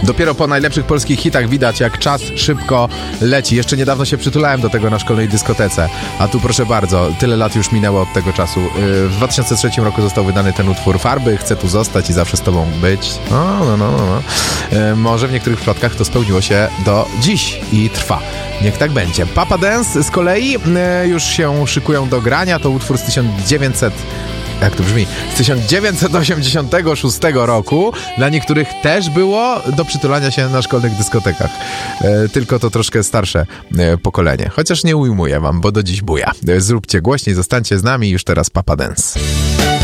Dopiero po najlepszych polskich hitach widać, jak czas szybko leci. Jeszcze niedawno się przytulałem do tego na szkolnej dyskotece, a tu proszę bardzo, tyle lat już minęło od tego czasu. W 2003 roku został wydany ten utwór Farby, Chcę tu zostać i zawsze z tobą być. No. Może w niektórych przypadkach to spełniło się do dziś i trwa. Niech tak będzie. Papa Dance z kolei już się szykują do grania. To utwór z 1986 roku. Dla niektórych też było do przytulania się na szkolnych dyskotekach. Tylko to troszkę starsze pokolenie. Chociaż nie ujmuję wam, bo do dziś buja. Zróbcie głośniej, zostańcie z nami. Już teraz Papa Dance.